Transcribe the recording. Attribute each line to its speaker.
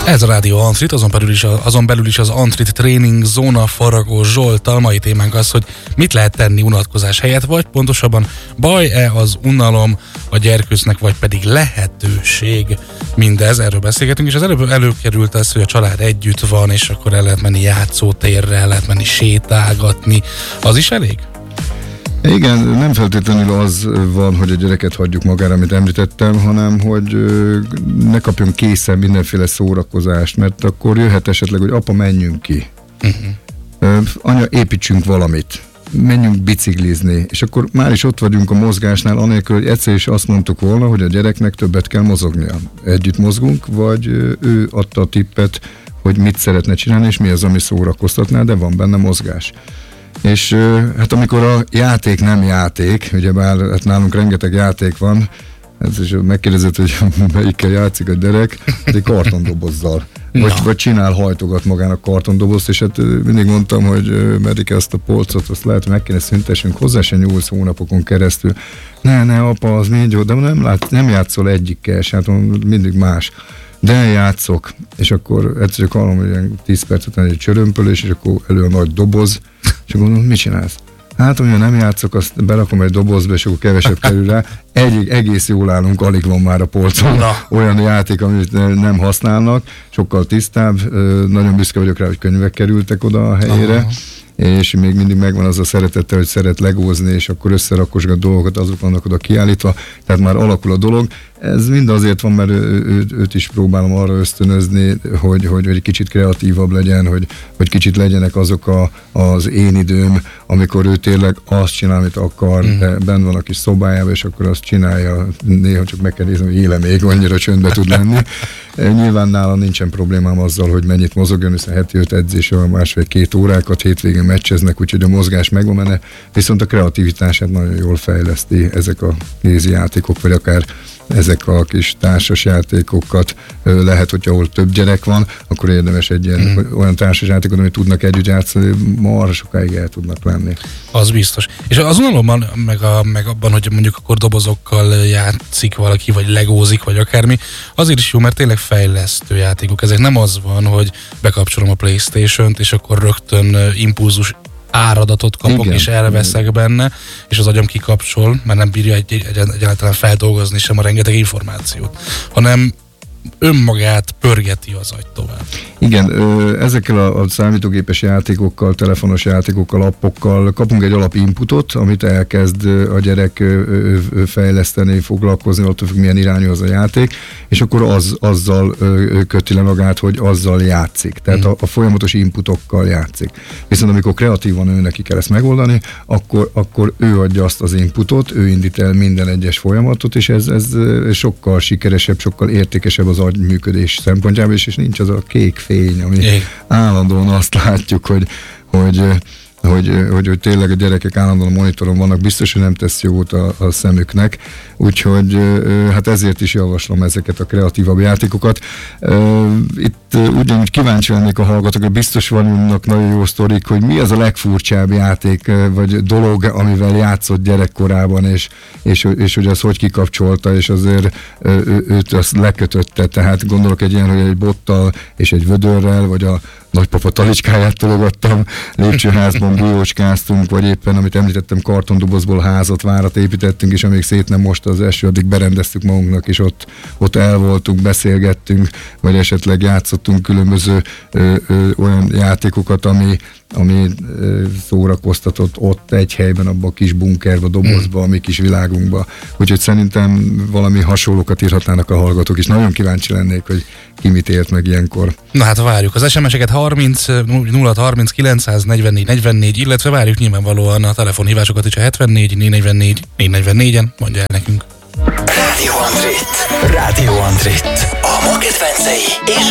Speaker 1: Ez a Rádió Antrit, azon belül is az Antrit Training Zóna Faragó Zsolttal. Mai témánk az, hogy mit lehet tenni unatkozás helyett, vagy pontosabban baj-e az unalom a gyerkőcnek, vagy pedig lehetőség mindez. Erről beszélgetünk, és az előbb előkerült az, hogy a család együtt van, és akkor el lehet menni játszótérre, el lehet menni sétálgatni. Az is elég?
Speaker 2: Igen, nem feltétlenül az van, hogy a gyereket hagyjuk magára, amit említettem, hanem hogy ne kapjon készen mindenféle szórakozást, mert akkor jöhet esetleg, hogy apa, menjünk ki. Anya, építsünk valamit. Menjünk biciklizni, és akkor már is ott vagyunk a mozgásnál, anélkül, hogy egyszer is azt mondtuk volna, hogy a gyereknek többet kell mozognia. Együtt mozgunk, vagy ő adta a tippet, hogy mit szeretne csinálni, és mi az, ami szórakoztatná, de van benne mozgás. És hát amikor a játék nem játék, ugyebár hát nálunk rengeteg játék van, ez is megkérdezett, hogy melyikkel játszik a gyerek, egy kartondobozzal. Vagy csinál, hajtogat magának kartondobozt, és hát mindig mondtam, hogy Merike, azt a polcot, azt lehet, hogy meg kéne szüntessünk, hozzá se 8 hónapokon keresztül. Ne, apa, az még jó, de nem játszol egyikkel, hát mindig más. De játszok, és akkor egyszer csak hallom, hogy ilyen 10 perc után egy csörömpölés, és akkor elő a nagy doboz, és akkor mondom, mit csinálsz? Hát, hogyha nem játszok, azt berakom egy dobozba, és akkor kevesebb kerül rá. Egész jól állunk, alig van már a polcon olyan játék, amit nem használnak, sokkal tisztább, nagyon büszke vagyok rá, hogy könyvek kerültek oda a helyére. És még mindig megvan az a szeretete, hogy szeret legózni, és akkor összerakosgat dolgokat, azok vannak oda kiállítva, tehát már alakul a dolog. Ez mind azért van, mert őt is próbálom arra ösztönözni, hogy egy kicsit kreatívabb legyen, hogy kicsit legyenek azok az én időm, amikor ő tényleg azt csinál, amit akar, de benn van a kis szobájában, és akkor azt csinálja, néha csak meg kell nézni, hogy éle még, annyira csöndbe tud lenni. Nyilván nála nincsen problémám azzal, hogy mennyit mozogjon, hiszen heti 5 edzés, másfél-2 órákat, hétvégén meccseznek, úgyhogy a mozgás megvan benne, viszont a kreativitását nagyon jól fejleszti ezek a kézi játékok, vagy akár ezek a kis társas játékokat. Lehet, hogy ahol több gyerek van, akkor érdemes egy ilyen olyan társas játékot, amit tudnak együtt játszani, ma arra sokáig el tudnak lenni.
Speaker 1: Az biztos. És az unalomban, meg abban, hogy mondjuk akkor dobozokkal játszik valaki, vagy legózik, vagy akármi, azért is jó, mert tényleg fejlesztő játékok. Ezek nem az van, hogy bekapcsolom a PlayStation-t, és akkor rögtön impulzus áradatot kapok, igen, és elveszek benne, és az agyam kikapcsol, mert nem bírja egyáltalán feldolgozni sem a rengeteg információt, hanem önmagát pörgeti az agy tovább.
Speaker 2: Igen, ezekkel a számítógépes játékokkal, telefonos játékokkal, appokkal kapunk egy alapinputot, amit elkezd a gyerek fejleszteni, foglalkozni, attól függ, milyen irányú az a játék, és akkor azzal köti le magát, hogy azzal játszik. Tehát a folyamatos inputokkal játszik. Viszont amikor kreatívan ő neki kell ezt megoldani, akkor ő adja azt az inputot, ő indít el minden egyes folyamatot, és ez sokkal sikeresebb, sokkal értékesebb az agyműködés szempontjából, és nincs az a kék fény, ami állandóan azt látjuk, hogy tényleg a gyerekek állandóan a monitoron vannak, biztos, hogy nem tesz jót a szemüknek, úgyhogy hát ezért is javaslom ezeket a kreatívabb játékokat. Itt ugyanúgy kíváncsi lennék a hallgatókra, biztos vannak nagyon jó sztorik, hogy mi az a legfurcsább játék, vagy dolog, amivel játszott gyerekkorában, és hogy az hogy kikapcsolta, és azért őt azt lekötötte, tehát gondolok egy ilyen, hogy egy bottal és egy vödörrel, vagy a nagypapa talicskáját tologattam, lépcsőházban bújócskáztunk, vagy éppen, amit említettem, kartondobozból házat, várat építettünk, és amíg szét nem most az eső, addig berendeztük magunknak, és ott el voltunk, beszélgettünk, vagy esetleg játszottunk különböző olyan játékokat, ami szórakoztatott ott egy helyben, abban a kis bunkerba, dobozba, a mi kis világunkba. Úgyhogy szerintem valami hasonlókat írhatnának a hallgatók, és nagyon kíváncsi lennék, hogy ki mit ért meg ilyenkor.
Speaker 1: Na hát várjuk az SMS-eket 0-30 944 44, illetve várjuk nyilvánvalóan a telefonhívásokat is a 74 444 444-en, mondja el nekünk.
Speaker 3: Rádió Antrit. A ma kedvencei és